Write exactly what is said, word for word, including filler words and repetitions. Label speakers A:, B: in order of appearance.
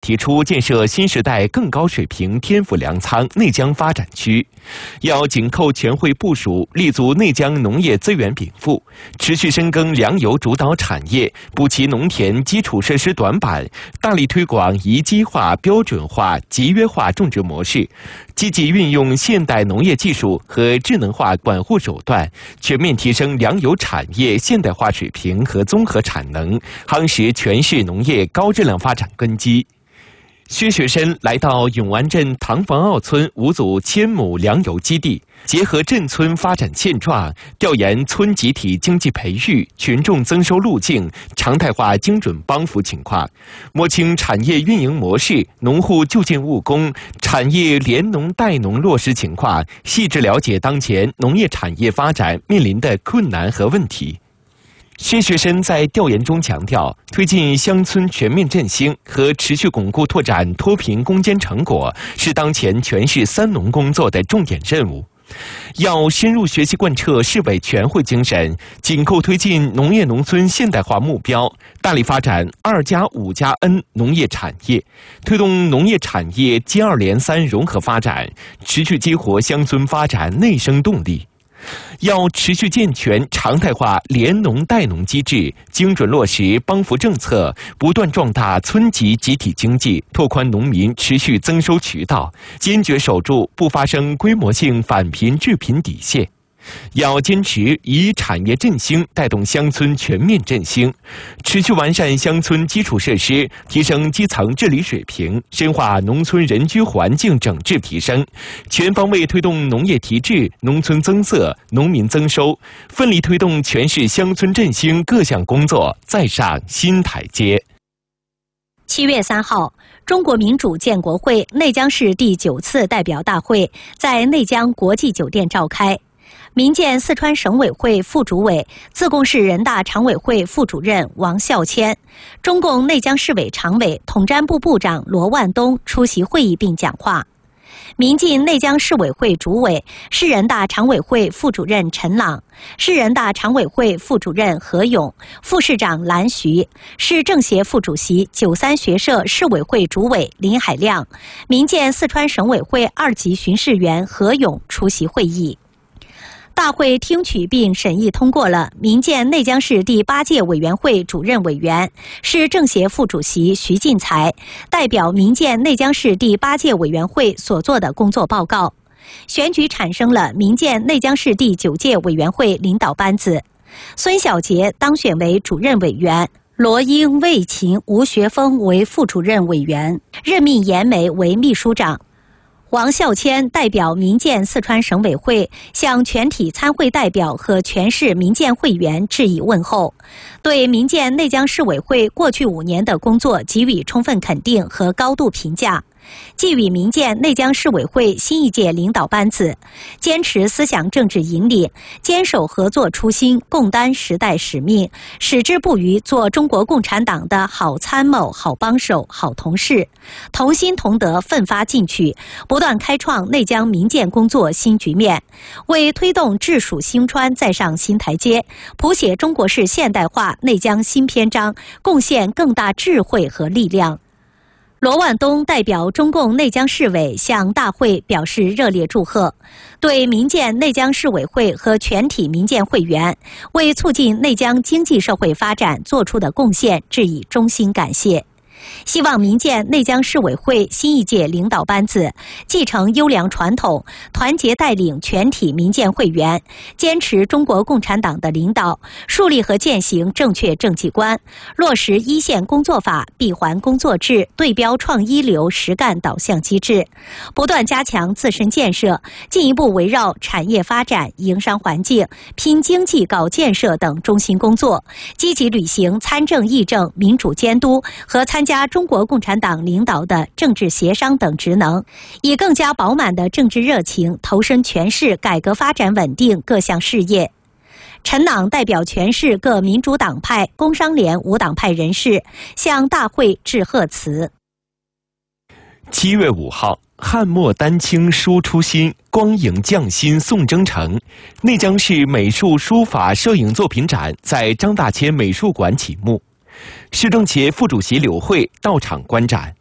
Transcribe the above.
A: 提出建设新时代更高水平天府粮仓内江发展区，要紧扣全会部署，立足内江农业资源禀赋，持续深耕粮油主导产业，补齐农田基础设施短板，大力推广宜机化、标准化、集约化种植模式，积极运用现代农业技术和智能化管护手段，全面提升粮油产业现代化水平和综合产能，夯实全市农业高质量发展根基。薛学深来到永安镇唐房坳村五组千亩粮油基地，结合镇村发展现状，调研村集体经济培育、群众增收路径、常态化精准帮扶情况，摸清产业运营模式、农户就近务工、产业联农带农落实情况，细致了解当前农业产业发展面临的困难和问题。薛学深在调研中强调，推进乡村全面振兴和持续巩固拓展脱贫攻坚成果是当前全市三农工作的重点任务。要深入学习贯彻市委全会精神，紧扣推进农业农村现代化目标，大力发展二加五加 N 农业产业，推动农业产业接二连三融合发展，持续激活乡村发展内生动力。要持续健全常态化联农带农机制，精准落实帮扶政策，不断壮大村级集体经济，拓宽农民持续增收渠道，坚决守住不发生规模性返贫致贫底线。要坚持以产业振兴带动乡村全面振兴，持续完善乡村基础设施，提升基层治理水平，深化农村人居环境整治提升，全方位推动农业提质、农村增色、农民增收，奋力推动全市乡村振兴各项工作再上新台阶。
B: 七月三号，中国民主建国会内江市第九次代表大会在内江国际酒店召开。民建四川省委会副主委、自贡市人大常委会副主任王孝谦，中共内江市委常委、统战部部长罗万东出席会议并讲话。民进内江市委会主委、市人大常委会副主任陈朗，市人大常委会副主任何勇，副市长蓝徐，市政协副主席、九三学社市委会主委林海亮，民建四川省委会二级巡视员何勇出席会议。大会听取并审议通过了民建内江市第八届委员会主任委员、市政协副主席徐进才代表民建内江市第八届委员会所做的工作报告，选举产生了民建内江市第九届委员会领导班子，孙小杰当选为主任委员，罗英、魏琴、吴学峰为副主任委员，任命严梅为秘书长。王孝谦代表民建四川省委会向全体参会代表和全市民建会员致以问候，对民建内江市委会过去五年的工作给予充分肯定和高度评价，寄予民建内江市委会新一届领导班子坚持思想政治引领，坚守合作初心，共担时代使命，矢志不渝做中国共产党的好参谋、好帮手、好同事，同心同德，奋发进取，不断开创内江民建工作新局面，为推动治蜀兴川再上新台阶，谱写中国式现代化内江新篇章，贡献更大智慧和力量。罗万东代表中共内江市委向大会表示热烈祝贺，对民建内江市委会和全体民建会员为促进内江经济社会发展做出的贡献致以衷心感谢。希望民建内江市委会新一届领导班子继承优良传统，团结带领全体民建会员，坚持中国共产党的领导，树立和践行正确政绩观，落实一线工作法、闭环工作制、对标创一流实干导向机制，不断加强自身建设，进一步围绕产业发展、营商环境、拼经济搞建设等中心工作，积极履行参政议政、民主监督和参加中国共产党领导的政治协商等职能，以更加饱满的政治热情投身全市改革发展稳定各项事业。陈朗代表全市各民主党派、工商联无党派人士向大会致贺词。
A: 七月五号，汉墨丹青书初心，光影匠心颂征程。内江市美术书法摄影作品展在张大千美术馆启幕。市政协副主席柳慧到场观展。